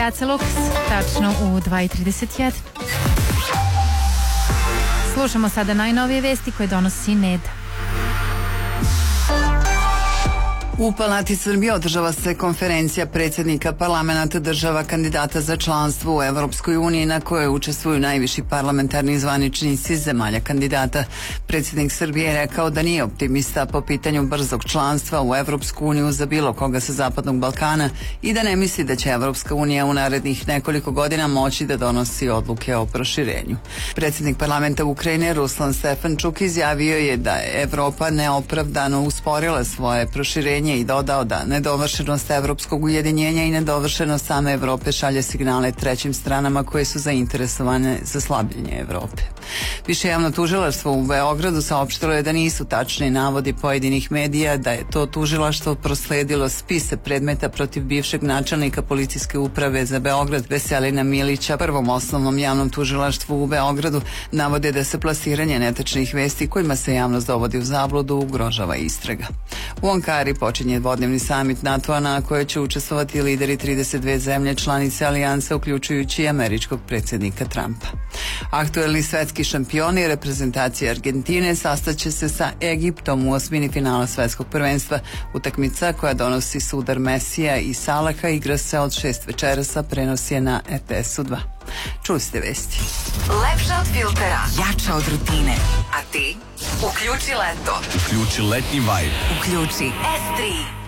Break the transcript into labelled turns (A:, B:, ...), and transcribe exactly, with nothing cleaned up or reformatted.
A: Aca Lukas, tačno u dva i trideset jedan. Slušamo sada najnovije vesti koje donosi Neda.
B: U Palati Srbije održava se konferencija predsjednika parlamenta država kandidata za članstvo u Evropskoj uniji na kojoj učestvuju najviši parlamentarni zvaničnici zemalja kandidata. Predsjednik Srbije je rekao da nije optimista po pitanju brzog članstva u Evropsku uniju za bilo koga sa Zapadnog Balkana i da ne misli da će Evropska unija u narednih nekoliko godina moći da donosi odluke o proširenju. Predsjednik parlamenta Ukrajine Ruslan Stefančuk izjavio je da je Evropa neopravdano usporila svoje proširenje i dodao da nedovršenost evropskog ujedinjenja i nedovršenost same Evrope šalje signale trećim stranama koje su zainteresovane za slabljenje Evrope. Više javno tužilaštvo u Beogradu saopštilo je da nisu tačni navodi pojedinih medija da je to tužilaštvo prosledilo spise predmeta protiv bivšeg načelnika policijske uprave za Beograd Veselina Milića prvom osnovnom javnom tužilaštvu u Beogradu. Navode da se plasiranje netačnih vesti kojima se javnost dovodi u zabludu ugrožava istraga. U Ankari počinje dvodnevni samit NATO-a na kojoj će učestvovati lideri trideset dve zemlje članice alijanse uključujući i američkog predsjednika Trumpa. Aktuelni svetski šampioni reprezentacije Argentine sastaće se sa Egiptom u osmini finala svetskog prvenstva. Utakmica koja donosi sudar Mesija i Salaha igra se od šest večerasa, prenosi je na R T S-u dva. Čuli ste vesti.
C: Lepša od filtera, jača od rutine. A ti? Uključi leto.
D: Uključi letnji vibe.
C: Uključi S tri.